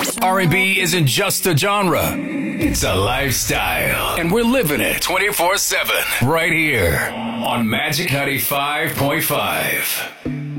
R&B isn't just a genre. It's a lifestyle. And we're living it 24/7 right here on Magic 95.5.